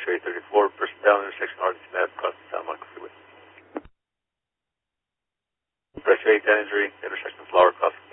Expressway 34, person down, intersection Arlington Ave, across the Santa Monica Freeway. Expressway 10 injury, intersection Flower, across